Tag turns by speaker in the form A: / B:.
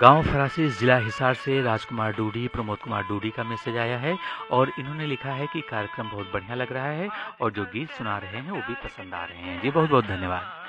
A: गांव फरासी जिला हिसार से राजकुमार डूडी, प्रमोद कुमार डूडी का मैसेज आया है और इन्होंने लिखा है कि कार्यक्रम बहुत बढ़िया लग रहा है और जो गीत सुना रहे हैं वो भी पसंद आ रहे हैं। जी बहुत बहुत धन्यवाद।